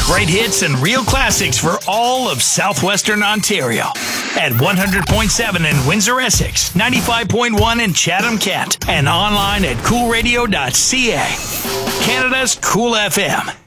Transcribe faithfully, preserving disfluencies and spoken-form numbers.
Great hits and real classics for all of southwestern Ontario. At one hundred point seven in Windsor, Essex, ninety-five point one in Chatham, Kent, and online at cool radio dot c a. Canada's Cool F M.